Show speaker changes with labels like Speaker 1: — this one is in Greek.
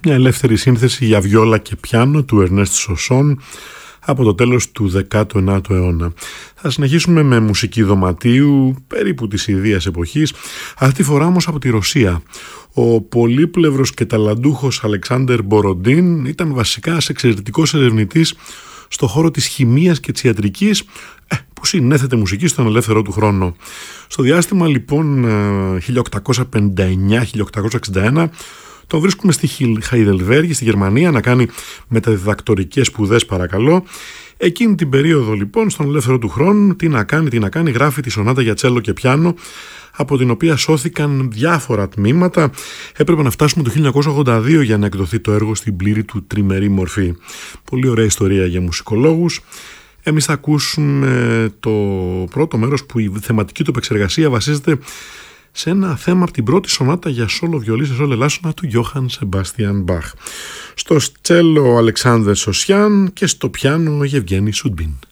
Speaker 1: μια ελεύθερη σύνθεση για βιόλα και πιάνο του Ερνέστ Σοσόν από το τέλος του 19ου αιώνα. Θα συνεχίσουμε με μουσική δωματίου περίπου της ιδίας εποχής, αυτή τη φορά όμως από τη Ρωσία. Ο πολύπλευρος και ταλαντούχος Αλεξάνδερ Μποροντίν ήταν βασικά εξαιρετικός ερευνητής στο χώρο της χημείας και της ιατρικής, που συνέθετε μουσική στον ελεύθερο του χρόνο. Στο διάστημα λοιπόν 1859-1861 τον βρίσκουμε στη Χαϊδελβέργη, στη Γερμανία, να κάνει μεταδιδακτορικές σπουδές παρακαλώ. Εκείνη την περίοδο λοιπόν στον ελεύθερο του χρόνου τι να κάνει, γράφει τη σονάτα για τσέλο και πιάνο, από την οποία σώθηκαν διάφορα τμήματα. Έπρεπε να φτάσουμε το 1982 για να εκδοθεί το έργο στην πλήρη του τριμερή μορφή. Πολύ ωραία ιστορία για μουσικολόγους. Εμείς θα ακούσουμε το πρώτο μέρος που η θεματική του επεξεργασία βασίζεται σε ένα θέμα από την πρώτη σονάτα για σόλο βιολί σε σόλο ελάσσονα του Γιώχαν Σεμπάστιαν Μπαχ. Στο τσέλο Αλεξάνδερ Σοσιάν και στο πιάνο Γευγένη Σουντμπίν.